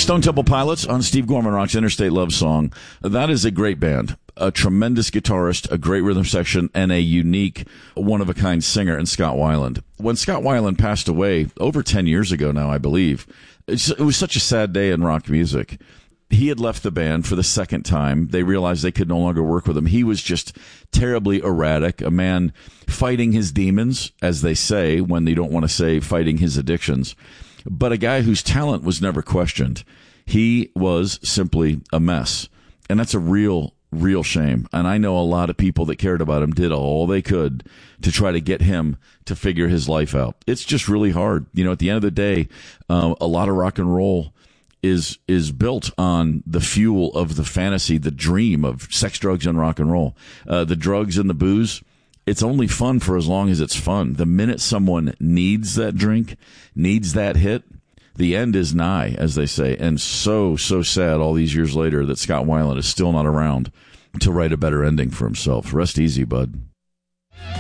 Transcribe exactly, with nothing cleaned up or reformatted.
Stone Temple Pilots on Steve Gorman Rocks Interstate Love Song. That is a great band, a tremendous guitarist, a great rhythm section, and a unique, one-of-a-kind singer in Scott Weiland. When Scott Weiland passed away over ten years ago now, I believe, it was such a sad day in rock music. He had left the band for the second time. They realized they could no longer work with him. He was just terribly erratic, a man fighting his demons, as they say, when they don't want to say fighting his addictions. But a guy whose talent was never questioned. He was simply a mess. And that's a real, real shame. And I know a lot of people that cared about him did all they could to try to get him to figure his life out. It's just really hard. You know, at the end of the day, uh, a lot of rock and roll is is built on the fuel of the fantasy, the dream of sex, drugs, and rock and roll. Uh, the drugs and the booze, it's only fun for as long as it's fun. The minute someone needs that drink, needs that hit, the end is nigh, as they say. And so, so sad all these years later that Scott Weiland is still not around to write a better ending for himself. Rest easy, bud.